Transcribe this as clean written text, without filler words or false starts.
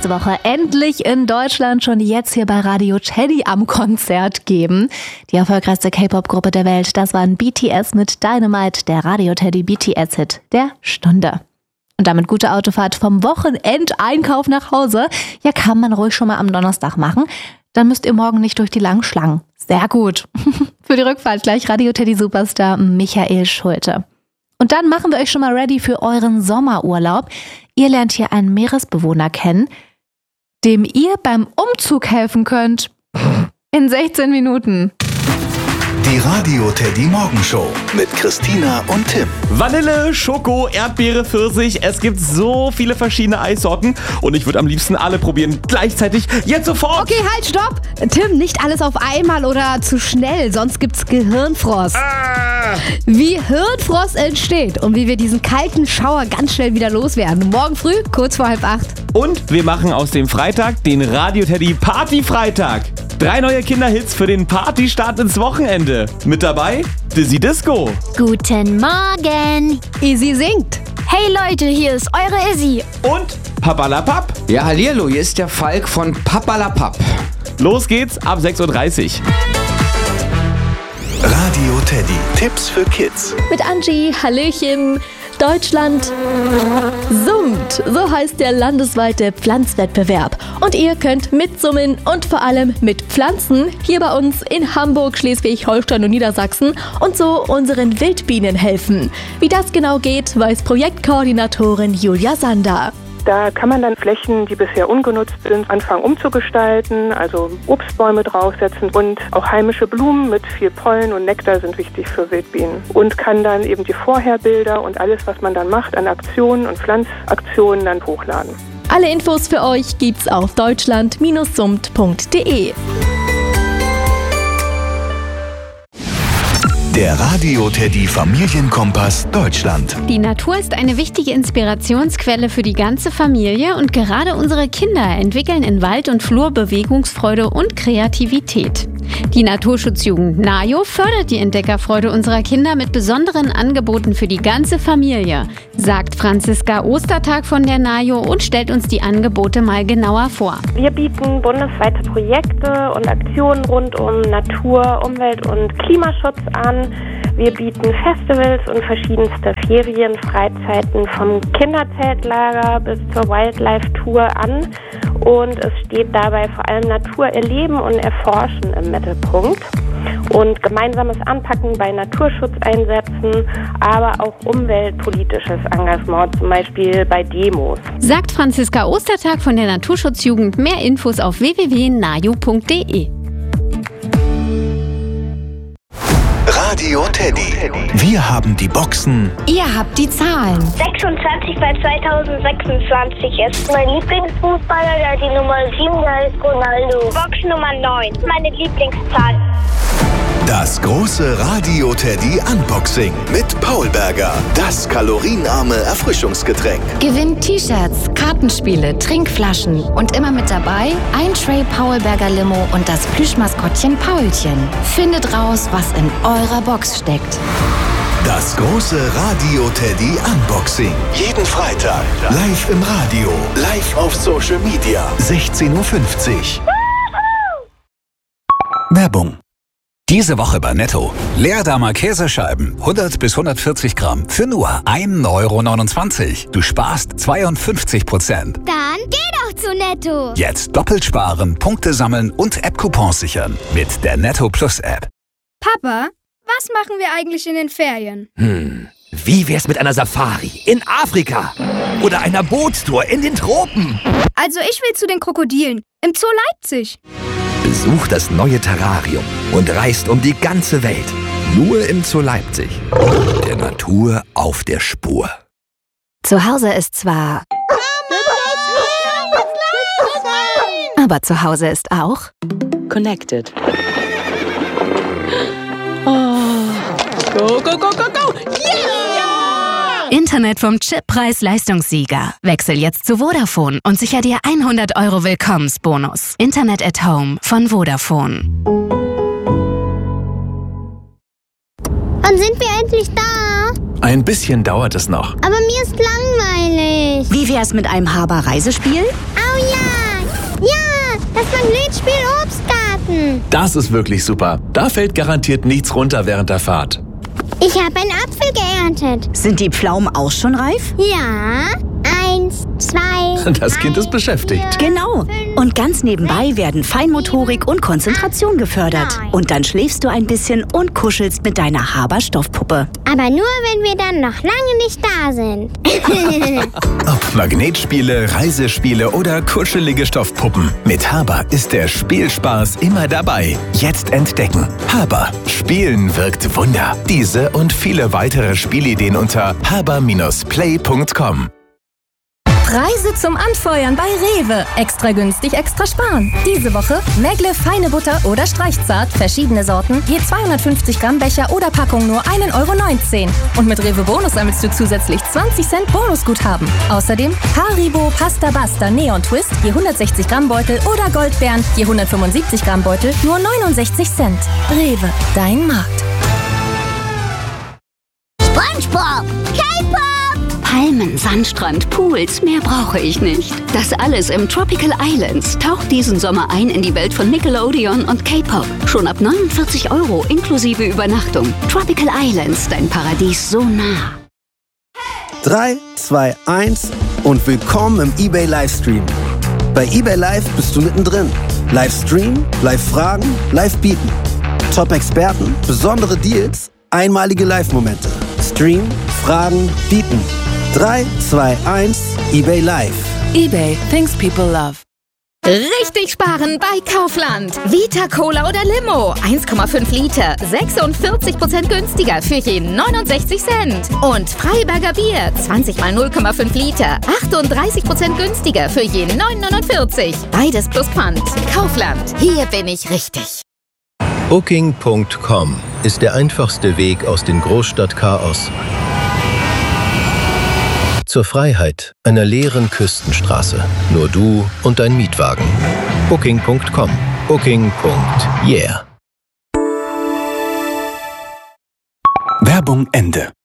nächste Woche endlich in Deutschland schon jetzt hier bei Radio Teddy am Konzert geben. Die erfolgreichste K-Pop-Gruppe der Welt, das waren BTS mit Dynamite, der Radio Teddy BTS-Hit der Stunde. Und damit gute Autofahrt vom Wochenendeinkauf nach Hause. Ja, kann man ruhig schon mal am Donnerstag machen. Dann müsst ihr morgen nicht durch die langen Schlangen. Sehr gut. Für die Rückfahrt gleich Radio Teddy Superstar Michael Schulte. Und dann machen wir euch schon mal ready für euren Sommerurlaub. Ihr lernt hier einen Meeresbewohner kennen, dem ihr beim Umzug helfen könnt. In 16 Minuten. Die Radio Teddy Morgenshow mit Christina und Tim. Vanille, Schoko, Erdbeere, Pfirsich. Es gibt so viele verschiedene Eissorten und ich würde am liebsten alle probieren. Gleichzeitig, jetzt sofort. Okay, halt, stopp. Tim, nicht alles auf einmal oder zu schnell, sonst gibt's Gehirnfrost. Wie Hirnfrost entsteht und wie wir diesen kalten Schauer ganz schnell wieder loswerden. Morgen früh, kurz vor 7:30. Und wir machen aus dem Freitag den Radio Teddy Party-Freitag. 3 neue Kinderhits für den Partystart ins Wochenende. Mit dabei Dizzy Disco. Guten Morgen. Izzy singt. Hey Leute, hier ist eure Izzy. Und Papalapap. Ja, hallihallo, hier ist der Falk von Papalapap. Los geht's ab 6:30 Uhr. Radio Teddy. Tipps für Kids. Mit Angie, Hallöchen. Deutschland summt, so heißt der landesweite Pflanzwettbewerb. Und ihr könnt mitsummen und vor allem mitpflanzen, hier bei uns in Hamburg, Schleswig-Holstein und Niedersachsen und so unseren Wildbienen helfen. Wie das genau geht, weiß Projektkoordinatorin Julia Sander. Da kann man dann Flächen, die bisher ungenutzt sind, anfangen umzugestalten, also Obstbäume draufsetzen und auch heimische Blumen mit viel Pollen und Nektar sind wichtig für Wildbienen. Und kann dann eben die Vorherbilder und alles, was man dann macht an Aktionen und Pflanzaktionen dann hochladen. Alle Infos für euch gibt's auf deutschland-summt.de. Der Radio Teddy Familienkompass Deutschland. Die Natur ist eine wichtige Inspirationsquelle für die ganze Familie und gerade unsere Kinder entwickeln in Wald und Flur Bewegungsfreude und Kreativität. Die Naturschutzjugend NAJO fördert die Entdeckerfreude unserer Kinder mit besonderen Angeboten für die ganze Familie, sagt Franziska Ostertag von der NAJO und stellt uns die Angebote mal genauer vor. Wir bieten bundesweite Projekte und Aktionen rund um Natur, Umwelt und Klimaschutz an. Wir bieten Festivals und verschiedenste Ferien, Freizeiten vom Kinderzeltlager bis zur Wildlife-Tour an. Und es steht dabei vor allem Natur erleben und erforschen im Mittelpunkt. Und gemeinsames Anpacken bei Naturschutzeinsätzen, aber auch umweltpolitisches Engagement, zum Beispiel bei Demos. Sagt Franziska Ostertag von der Naturschutzjugend. Mehr Infos auf www.najo.de. Radio Teddy. Wir haben die Boxen. Ihr habt die Zahlen. 26 bei 2026 ist mein Lieblingsfußballer, der die Nummer 7, der ist Ronaldo. Box Nummer 9, meine Lieblingszahl. Das große Radio Teddy Unboxing mit Paul Berger. Das kalorienarme Erfrischungsgetränk. Gewinnt T-Shirts, Kartenspiele, Trinkflaschen und immer mit dabei ein Tray Paul Berger Limo und das Plüschmaskottchen Paulchen. Findet raus, was in eurer Box steckt. Das große Radio Teddy Unboxing. Jeden Freitag. Live im Radio. Live auf Social Media. 16:50 Uhr. Werbung. Diese Woche bei Netto. Leerdammer Käsescheiben, 100 bis 140 Gramm, für nur 1,29 €. Du sparst 52%. Dann geh doch zu Netto. Jetzt doppelt sparen, Punkte sammeln und App-Coupons sichern. Mit der Netto Plus App. Papa, was machen wir eigentlich in den Ferien? Wie wär's mit einer Safari in Afrika? Oder einer Bootstour in den Tropen? Also ich will zu den Krokodilen im Zoo Leipzig. Besucht das neue Terrarium und reist um die ganze Welt. Nur im Zoo Leipzig. Der Natur auf der Spur. Zu Hause ist zwar... Aber zu Hause ist auch... Connected. Oh. Go, go, go, go, go! Yeah! Internet vom Chip Preis-Leistungssieger. Wechsel jetzt zu Vodafone und sicher dir 100 € Willkommensbonus. Internet at Home von Vodafone. Wann sind wir endlich da? Ein bisschen dauert es noch. Aber mir ist langweilig. Wie wär's mit einem Haber-Reisespiel? Oh ja! das Magnetspiel Obstgarten. Das ist wirklich super. Da fällt garantiert nichts runter während der Fahrt. Ich habe einen Apfel geerntet. Sind die Pflaumen auch schon reif? Ja. 1, 2. Das Kind ist beschäftigt. Genau. Und ganz nebenbei werden Feinmotorik und Konzentration gefördert. Und dann schläfst du ein bisschen und kuschelst mit deiner Haber-Stoffpuppe. Aber nur, wenn wir dann noch lange nicht da sind. Ob Magnetspiele, Reisespiele oder kuschelige Stoffpuppen. Mit Haber ist der Spielspaß immer dabei. Jetzt entdecken. Haber. Spielen wirkt Wunder. Diese und viele weitere Spielideen unter haber-play.com. Preise zum Anfeuern bei Rewe. Extra günstig, extra sparen. Diese Woche Megle feine Butter oder Streichzart, verschiedene Sorten, je 250 Gramm Becher oder Packung nur 1,19 €. Und mit Rewe Bonus sammelst du zusätzlich 20 Cent Bonusguthaben. Außerdem Haribo Pasta Basta Neon Twist, je 160 Gramm Beutel oder Goldbeeren, je 175 Gramm Beutel, nur 69 Cent. Rewe, dein Markt. SpongeBob, K-Pop! Palmen, Sandstrand, Pools, mehr brauche ich nicht. Das alles im Tropical Islands. Taucht diesen Sommer ein in die Welt von Nickelodeon und K-Pop. Schon ab 49 € inklusive Übernachtung. Tropical Islands, dein Paradies so nah. 3, 2, 1 und willkommen im eBay Livestream. Bei eBay Live bist du mittendrin. Livestream, Live-Fragen, Live-Bieten. Top-Experten, besondere Deals, einmalige Live-Momente. Stream, Fragen, Bieten. 3, 2, 1, eBay Live. eBay, things people love. Richtig sparen bei Kaufland. Vita Cola oder Limo, 1,5 Liter, 46% günstiger für je 69 Cent. Und Freiberger Bier, 20 mal 0,5 Liter, 38% günstiger für je 9,49. Beides plus Pfand. Kaufland, hier bin ich richtig. Booking.com ist der einfachste Weg aus dem Großstadtchaos zur Freiheit einer leeren Küstenstraße. Nur du und dein Mietwagen. Booking.com. Booking.yeah. Werbung Ende.